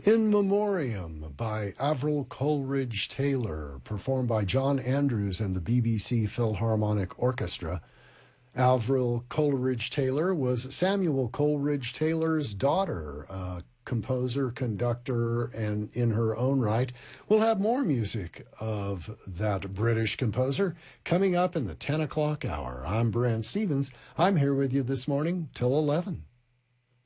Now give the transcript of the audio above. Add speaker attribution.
Speaker 1: In Memoriam by Avril Coleridge Taylor, performed by John Andrews and the BBC Philharmonic Orchestra. Avril Coleridge Taylor was Samuel Coleridge Taylor's daughter, a composer, conductor, and in her own right. We'll have more music of that British composer coming up in the 10 o'clock hour. I'm Brent Stevens. I'm here with you this morning till 11.